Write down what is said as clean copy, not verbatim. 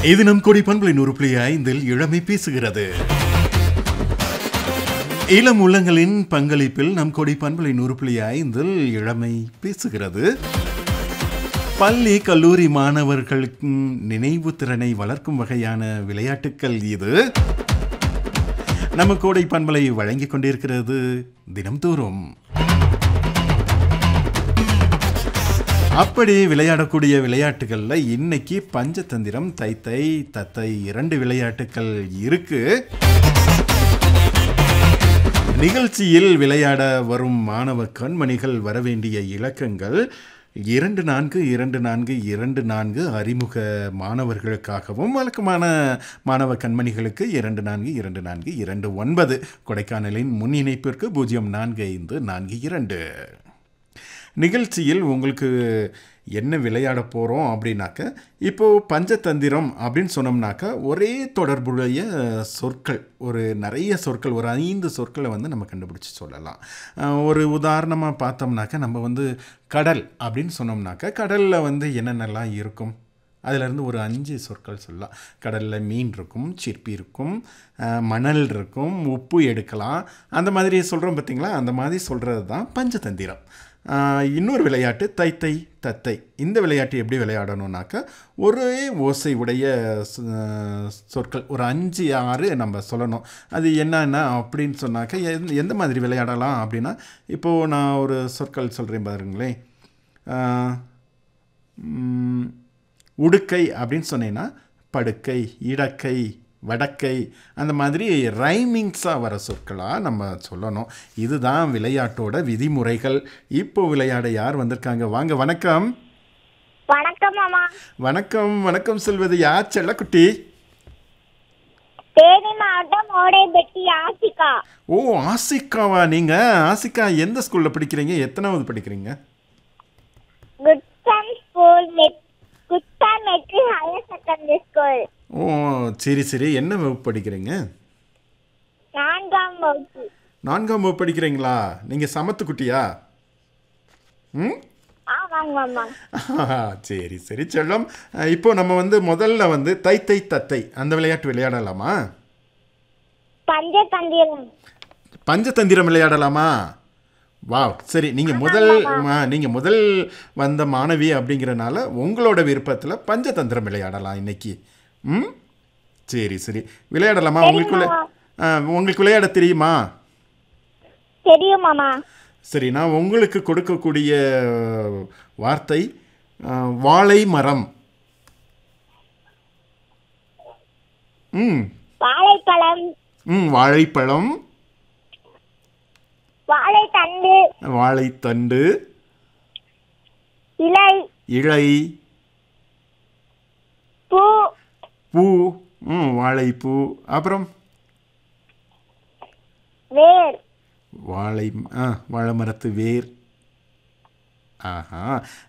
இது நம் கொடி பண்பலை 100.5 இளமை பேசுகிறது. இளம் உள்ளங்களின் பங்களிப்பில் நம் கொடி பண்பலை 100.5 இளமை பேசுகிறது. பள்ளி கல்லூரி மாணவர்களுக்கு நினைவு திறனை வளர்க்கும் வகையான விளையாட்டுக்கள் இது. நம்ம கோடை பண்பலை வழங்கிக் கொண்டிருக்கிறது தினம்தோறும். அப்படி விளையாடக்கூடிய விளையாட்டுகள்ல இன்னைக்கு பஞ்சதந்திரம், தைத்தை, தத்தை 2 விளையாட்டுக்கள் இருக்கு. நிகழ்ச்சியில் விளையாட வரும் மாணவ கண்மணிகள் வரவேண்டிய இலக்கங்கள் 242424 அறிமுக மாணவர்களுக்காகவும் வழக்கமான மாணவ கண்மணிகளுக்கு 242429 கொடைக்கானலின் முன் இணைப்பிற்கு 045442. நிகழ்ச்சியில் உங்களுக்கு என்ன விளையாட போகிறோம் அப்படின்னாக்க, இப்போது பஞ்சதந்திரம் அப்படின்னு சொன்னோம்னாக்கா ஒரே தொடர்புடைய சொற்கள், நிறைய சொற்கள், ஒரு 5 சொற்களை நம்ம கண்டுபிடிச்சி சொல்லலாம். ஒரு உதாரணமாக பார்த்தோம்னாக்கா, நம்ம கடல் அப்படின்னு சொன்னோம்னாக்கா கடலில் என்னென்னலாம் இருக்கும், அதிலேருந்து ஒரு 5 சொற்கள் சொல்லலாம். கடலில் மீன் இருக்கும், சிற்பி இருக்கும், மணல் இருக்கும், உப்பு எடுக்கலாம். அந்த மாதிரி சொல்கிறோம் பார்த்திங்களா, அந்த மாதிரி சொல்கிறது தான் பஞ்சதந்திரம். இன்னொரு விளையாட்டு தைத்தை தத்தை. இந்த விளையாட்டு எப்படி விளையாடணுன்னாக்கா, ஒரே ஓசை உடைய சொற்கள் ஒரு 5-6 நம்ம சொல்லணும். அது என்னென்ன அப்படின்னு சொன்னாக்கா எந்த மாதிரி விளையாடலாம் அப்படின்னா, இப்போது நான் ஒரு சொற்கள் சொல்கிறேன் பாருங்களேன். உடுக்கை அப்படின்னு சொன்னேன்னா படுக்கை, இடக்கை, வடக்கை, அந்த மாதிரி ரைமிங்ஸாக வர சொற்களாக நம்ம சொல்லணும். இதுதான் விளையாட்டோட விதிமுறைகள். இப்போ விளையாட யார் வந்திருக்காங்க? வாங்க. வணக்கம். வணக்கம் மாமா. வணக்கம். வணக்கம் சொல்வது யார் செல்லக்குட்டி? தேனி மாவட்டம் ஓடைபெட்டி ஆசிகா. ஓ, ஆசிகாவா? நீங்கள் ஆசிகா எந்த ஸ்கூலில் படிக்கிறீங்க? எத்தனாவது படிக்கிறீங்க? குட்சன் school, குட்சன் matric higher secondary school. ஓ, சரி. என்ன வகுப்பு படிக்கிறீங்க? 4ஆம் வகுப்பு. 4ஆம் வகுப்பு படிக்கிறீங்களா? நீங்கள் சமத்துக்குட்டியா? ஆமாங்க மாமா. சரி செல்லம். இப்போ நம்ம முதல்ல தைத்தை தத்தை அந்த விளையாட்டு விளையாடலாமா? பஞ்சதந்திரம் விளையாடலாமா? வாவ், சரி. நீங்கள் முதல் வந்த மாணவி அப்படிங்கிறனால உங்களோட விருப்பத்தில் பஞ்சதந்திரம் விளையாடலாம் இன்னைக்கு. சரி விளையாடலாமா? உங்களுக்கு விளையாட தெரியுமா? தெரியும் மாமா. சரி, நான் உங்களுக்கு கொடுக்கக்கூடிய வார்த்தை வாழை மரம். வாழைப்பழம். வாழைப்பழம். வாழைத்தண்டு. இலை. பூ. வாழைப்பூ. அப்புறம் வேர். வாழை மரத்து வேர். ஆஹா,